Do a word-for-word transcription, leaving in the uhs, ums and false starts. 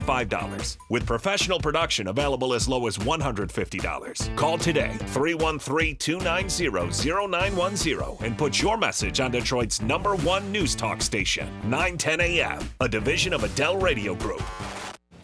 five dollars. With professional production available as low as one hundred fifty dollars. Call today, three one three, two nine zero, zero nine one zero, and put your message on Detroit's number one news talk station, nine ten A M, a division of Adele Radio Group.